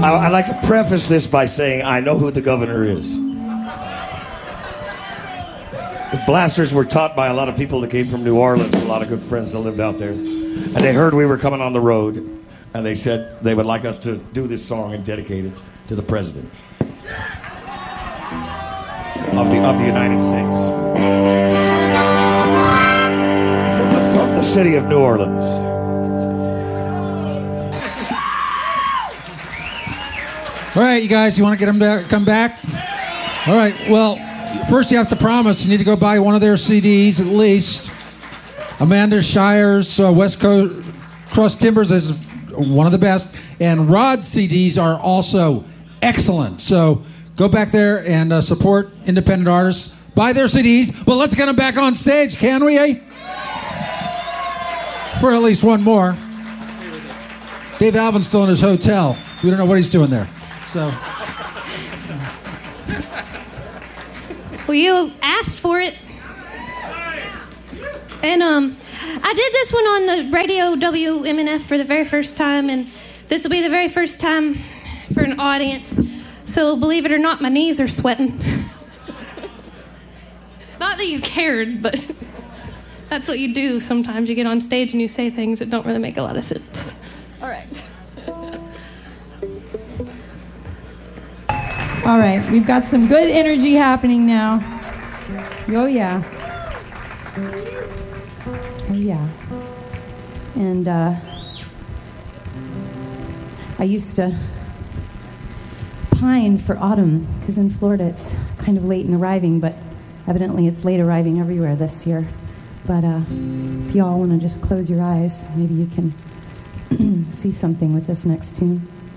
I'd like to preface this by saying I know who the governor is. The blasters were taught by a lot of people that came from New Orleans, a lot of good friends that lived out there. And they heard we were coming on the road, and they said they would like us to do this song and dedicate it to the president of the United States. From the city of New Orleans. All right, you guys, you want to get them to come back? All right, well, first you have to promise you need to go buy one of their CDs at least. Amanda Shire's West Coast Cross Timbers is one of the best, and Rod's CDs are also excellent. So go back there and support independent artists. Buy their CDs, but let's get them back on stage, can we, eh? For at least one more. Dave Alvin's still in his hotel. We don't know what he's doing there. So. Well, you asked for it. And I did this one on the radio WMNF for the very first time, and this will be the very first time for an audience. So believe it or not, my knees are sweating. Not that you cared, but that's what you do sometimes. You get on stage and you say things that don't really make a lot of sense. All right. All right, we've got some good energy happening now. Oh, yeah. Oh, yeah. And I used to pine for autumn, because in Florida it's kind of late in arriving, but evidently it's late arriving everywhere this year. But if y'all want to just close your eyes, maybe you can see something with this next tune.